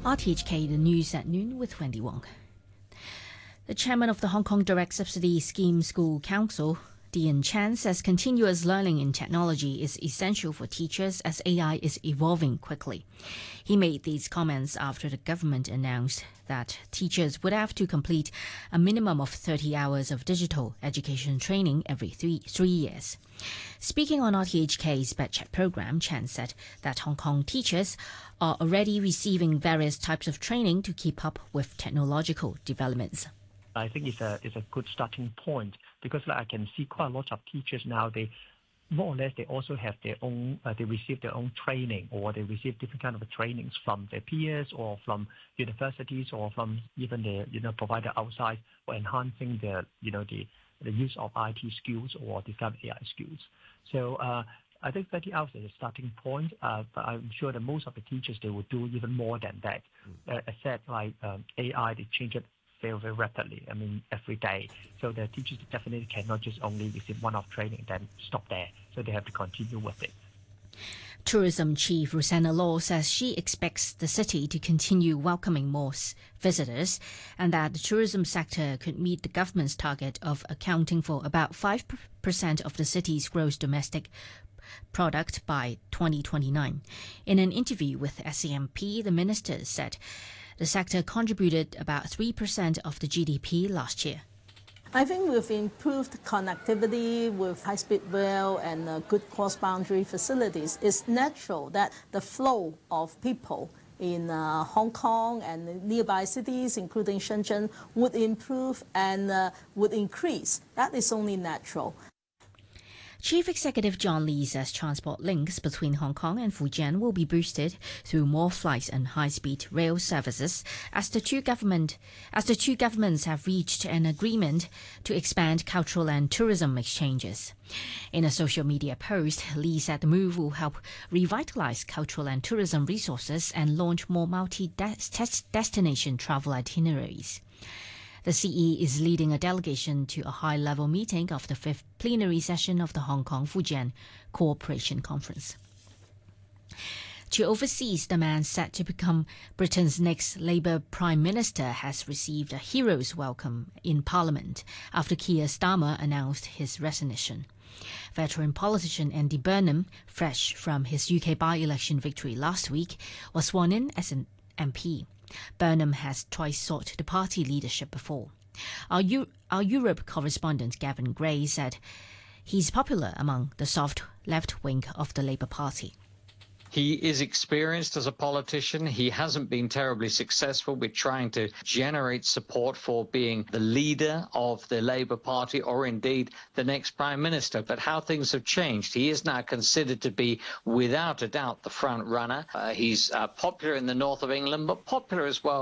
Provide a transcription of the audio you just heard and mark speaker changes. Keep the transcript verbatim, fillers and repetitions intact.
Speaker 1: R T H K, the news at noon with Wendy Wong. The chairman of the Hong Kong Direct Subsidy Scheme School Council, Dean Chan, says continuous learning in technology is essential for teachers as A I is evolving quickly. He made these comments after the government announced that teachers would have to complete a minimum of thirty hours of digital education training every three, three years. Speaking on R T H K's BedChat program, Chan said that Hong Kong teachers are already receiving various types of training to keep up with technological developments.
Speaker 2: I think it's a it's a good starting point because like, I can see quite a lot of teachers now, they more or less they also have their own, uh, they receive their own training, or they receive different kind of trainings from their peers or from universities or from even the you know provider outside for enhancing the you know the the use of I T skills or this kind of A I skills. So uh, I think thirty hours is a starting point, uh, but I'm sure that most of the teachers, they will do even more than that. Mm. Uh, as said, like um, A I, they change it very, very rapidly, I mean, every day. So the teachers definitely cannot just only receive one-off training, then stop there. So they have to continue with it.
Speaker 1: Tourism Chief Rosanna Law says she expects the city to continue welcoming more visitors and that the tourism sector could meet the government's target of accounting for about five percent of the city's gross domestic product by twenty twenty-nine. In an interview with S C M P, the minister said the sector contributed about three percent of the G D P last year.
Speaker 3: I think with improved connectivity, with high-speed rail and uh, good cross-boundary facilities, it's natural that the flow of people in uh, Hong Kong and nearby cities, including Shenzhen, would improve and uh, would increase. That is only natural.
Speaker 1: Chief Executive John Lee says transport links between Hong Kong and Fujian will be boosted through more flights and high-speed rail services as the two government as the two governments have reached an agreement to expand cultural and tourism exchanges. In a social media post, Lee said the move will help revitalize cultural and tourism resources and launch more multi-destination travel itineraries. The C E is leading a delegation to a high-level meeting of the fifth plenary session of the Hong Kong-Fujian Cooperation Conference. To overseas, the man set to become Britain's next Labour Prime Minister has received a hero's welcome in Parliament after Keir Starmer announced his resignation. Veteran politician Andy Burnham, fresh from his U K by-election victory last week, was sworn in as an M P. Burnham has twice sought the party leadership before. Our, U- our Europe correspondent Gavin Gray said he's popular among the soft left wing of the Labour Party.
Speaker 4: He is experienced as a politician. He hasn't been terribly successful with trying to generate support for being the leader of the Labour Party or indeed the next Prime Minister. But how things have changed. He is now considered to be, without a doubt, the front runner. Uh, he's uh, popular in the north of England, but popular as well